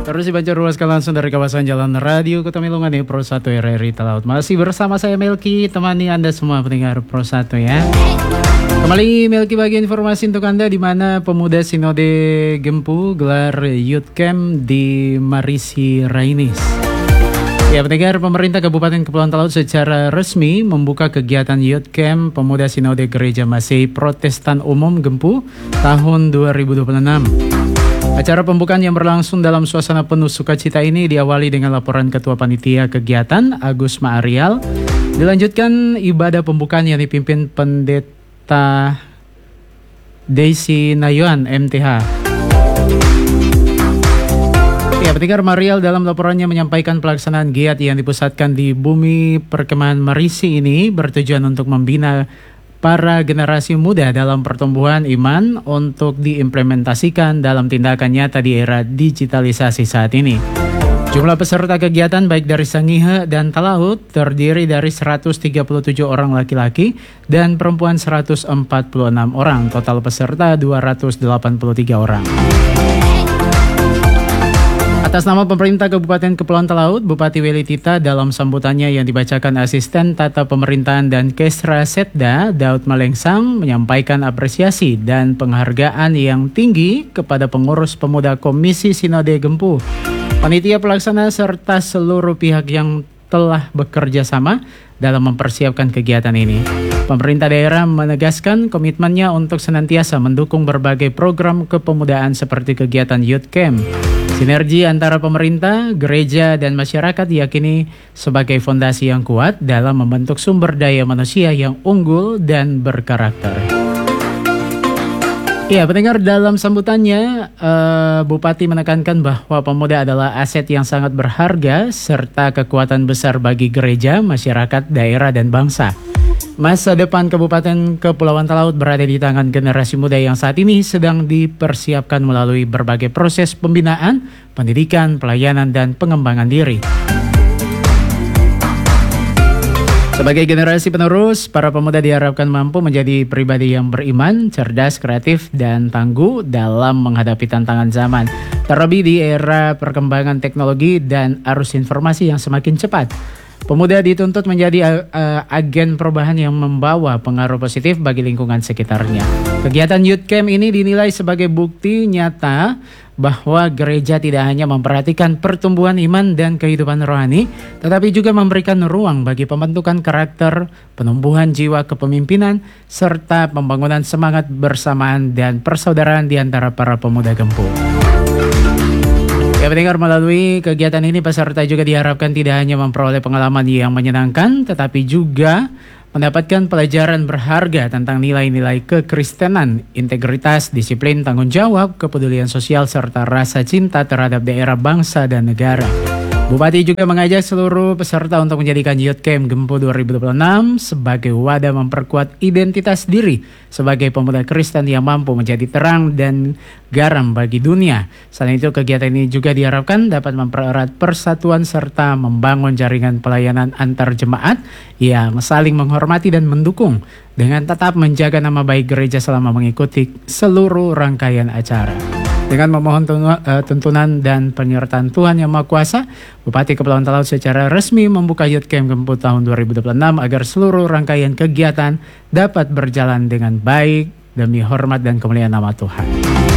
Terus dibaca ruaskan langsung dari kawasan Jalan Radio Kota Milungan ya, Pro 1 RRI Talaut. Masih bersama saya Melki, temani Anda semua pendengar Pro 1 ya. Kembali Melki bagi informasi untuk Anda di mana pemuda Sinode Gempu gelar Youth Camp di Marisi Rainis. Ya, pendengar, pemerintah Kabupaten Kepulauan Talaut secara resmi membuka kegiatan Youth Camp Pemuda Sinode Gereja Masih Protestan Umum Gempu tahun 2026. Acara pembukaan yang berlangsung dalam suasana penuh sukacita ini diawali dengan laporan Ketua Panitia Kegiatan Agus Ma'arial. Dilanjutkan ibadah pembukaan yang dipimpin Pendeta Daisy Nayuan MTH. Ya, pendengar, Marial dalam laporannya menyampaikan pelaksanaan giat yang dipusatkan di Bumi Perkemahan Marisi ini bertujuan untuk membina para generasi muda dalam pertumbuhan iman untuk diimplementasikan dalam tindakan nyata di era digitalisasi saat ini. Jumlah peserta kegiatan baik dari Sangihe dan Talaut terdiri dari 137 orang laki-laki dan perempuan 146 orang. Total peserta 283 orang. Atas nama pemerintah Kabupaten Kepulauan Talaut, Bupati Weli Tita dalam sambutannya yang dibacakan Asisten Tata Pemerintahan dan Kesra Setda, Daud Malengsang, menyampaikan apresiasi dan penghargaan yang tinggi kepada pengurus pemuda Komisi Sinode Gempu, panitia pelaksana serta seluruh pihak yang telah bekerja sama dalam mempersiapkan kegiatan ini. Pemerintah daerah menegaskan komitmennya untuk senantiasa mendukung berbagai program kepemudaan seperti kegiatan Youth Camp. Sinergi antara pemerintah, gereja, dan masyarakat diyakini sebagai fondasi yang kuat dalam membentuk sumber daya manusia yang unggul dan berkarakter. Ya, pendengar, dalam sambutannya, Bupati menekankan bahwa pemuda adalah aset yang sangat berharga serta kekuatan besar bagi gereja, masyarakat, daerah, dan bangsa. Masa depan Kabupaten Kepulauan Talaut berada di tangan generasi muda yang saat ini sedang dipersiapkan melalui berbagai proses pembinaan, pendidikan, pelayanan, dan pengembangan diri. Sebagai generasi penerus, para pemuda diharapkan mampu menjadi pribadi yang beriman, cerdas, kreatif, dan tangguh dalam menghadapi tantangan zaman. Terlebih di era perkembangan teknologi dan arus informasi yang semakin cepat. Pemuda dituntut menjadi agen perubahan yang membawa pengaruh positif bagi lingkungan sekitarnya. Kegiatan Youth Camp ini dinilai sebagai bukti nyata bahwa gereja tidak hanya memperhatikan pertumbuhan iman dan kehidupan rohani, tetapi juga memberikan ruang bagi pembentukan karakter, penumbuhan jiwa kepemimpinan, serta pembangunan semangat bersamaan dan persaudaraan di antara para pemuda Gempu. Ya, pendengar, melalui kegiatan ini peserta juga diharapkan tidak hanya memperoleh pengalaman yang menyenangkan, tetapi juga mendapatkan pelajaran berharga tentang nilai-nilai kekristenan, integritas, disiplin, tanggung jawab, kepedulian sosial, serta rasa cinta terhadap daerah, bangsa, dan negara. Bupati juga mengajak seluruh peserta untuk menjadikan Youth Camp Gempu 2026 sebagai wadah memperkuat identitas diri sebagai pemuda Kristen yang mampu menjadi terang dan garam bagi dunia. Selain itu, kegiatan ini juga diharapkan dapat mempererat persatuan serta membangun jaringan pelayanan antar jemaat yang saling menghormati dan mendukung dengan tetap menjaga nama baik gereja selama mengikuti seluruh rangkaian acara. Dengan memohon tuntunan dan penyertaan Tuhan Yang Maha Kuasa, Bupati Kepulauan Talaut secara resmi membuka Youth Camp Gempu tahun 2026 agar seluruh rangkaian kegiatan dapat berjalan dengan baik demi hormat dan kemuliaan nama Tuhan.